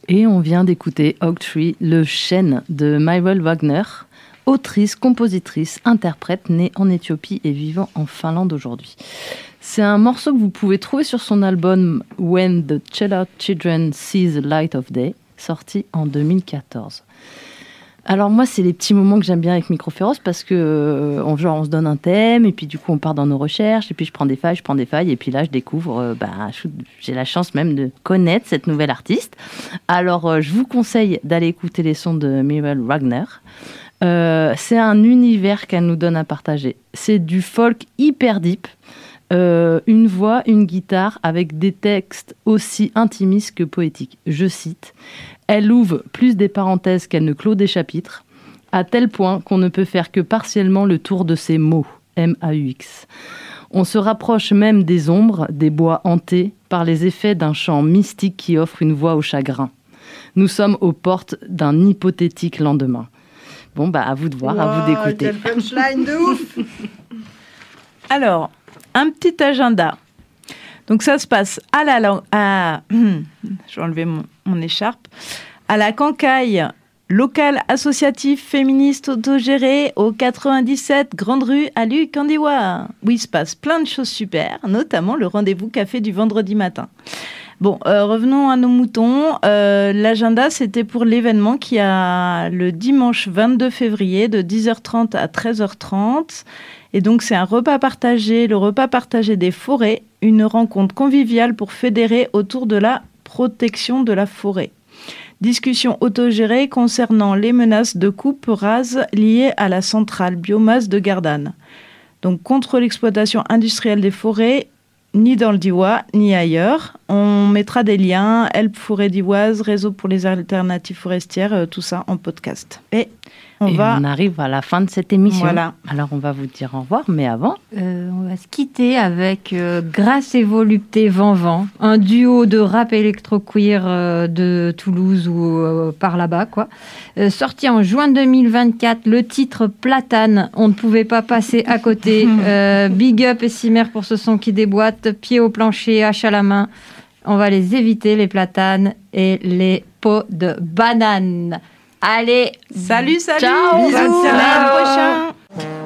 Et on vient d'écouter Oak Tree, le chêne de Mabel Wagner, autrice, compositrice, interprète, née en Éthiopie et vivant en Finlande aujourd'hui. C'est un morceau que vous pouvez trouver sur son album When the Cellar Children See the Light of Day, sorti en 2014. Alors moi, c'est les petits moments que j'aime bien avec Microféroce parce que on se donne un thème et puis du coup on part dans nos recherches et puis je prends des failles et puis là je découvre, j'ai la chance même de connaître cette nouvelle artiste. Alors je vous conseille d'aller écouter les sons de Mabel Wagner. C'est un univers qu'elle nous donne à partager. C'est du folk hyper deep, une voix, une guitare avec des textes aussi intimistes que poétiques. Je cite: elle ouvre plus des parenthèses qu'elle ne clôt des chapitres, à tel point qu'on ne peut faire que partiellement le tour de ces mots, M-A-U-X. On se rapproche même des ombres, des bois hantés, par les effets d'un chant mystique qui offre une voix au chagrin. Nous sommes aux portes d'un hypothétique lendemain. Bon, à vous de voir, à vous d'écouter. Quelle punchline de ouf. Alors, un petit agenda. Donc ça se passe à je vais enlever mon écharpe. À la Cancaille, local associatif féministe autogéré au 97 Grande Rue à Lucandiwa, où il se passe plein de choses super, notamment le rendez-vous café du vendredi matin. Bon, revenons à nos moutons. L'agenda, c'était pour l'événement qui a le dimanche 22 février de 10h30 à 13h30. Et donc, c'est un repas partagé, le repas partagé des forêts, une rencontre conviviale pour fédérer autour de la protection de la forêt. Discussion autogérée concernant les menaces de coupe rase liées à la centrale biomasse de Gardanne. Donc, contre l'exploitation industrielle des forêts, ni dans le Diois, ni ailleurs. On mettra des liens, Help Forêt d'Ivoise, Réseau pour les alternatives forestières, tout ça en podcast. Et on arrive à la fin de cette émission. Voilà. Alors, on va vous dire au revoir, mais avant... on va se quitter avec Grâce et Volupté Vent, un duo de rap électro-queer de Toulouse ou par là-bas, quoi. Sorti en juin 2024, le titre Platane, on ne pouvait pas passer à côté. Big up et Cimer pour ce son qui déboîte, pied au plancher, hache à la main. On va les éviter, les platanes et les pots de banane. Allez, salut, ciao, bisous, à la prochaine.